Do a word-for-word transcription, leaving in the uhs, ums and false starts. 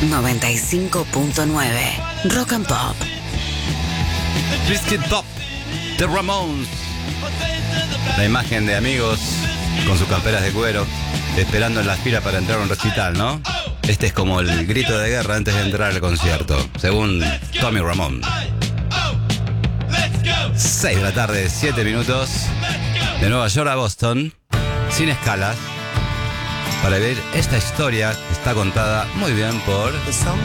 noventa y cinco punto nueve Rock and Pop. Biscuit Pop, The Ramones. La imagen de amigos con sus camperas de cuero, esperando en la fila para entrar a un recital, ¿no? Este es como el grito de guerra antes de entrar al concierto, según Tommy Ramone. seis de la tarde, siete minutos. De Nueva York a Boston, sin escalas, para ver esta historia que está contada muy bien por